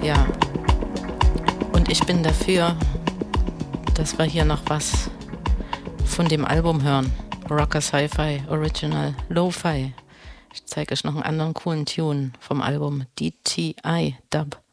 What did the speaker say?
Ja. Und ich bin dafür, dass wir hier noch was von dem Album hören. Rocker Sci-Fi Original Lo-Fi. Ich zeige euch noch einen anderen coolen Tune vom Album DTI Dub.